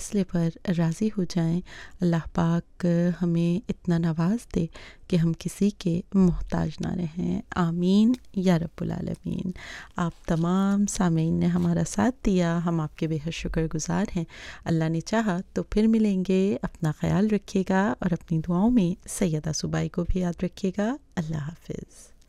फ़ैसले पर राज़ी हो जाएं। अल्लाह पाक हमें इतना नवाज़ दे कि हम किसी के मोहताज ना रहें। आमीन या रब्बुल आलमीन। आप तमाम सामीन ने हमारा साथ दिया, हम आपके बेहद शुक्रगुज़ार हैं। अल्लाह ने चाहा तो फिर मिलेंगे। अपना ख़याल रखिएगा और अपनी दुआओं में सैयदा सुबाई को भी याद रखिएगा। अल्लाह हाफ़िज़।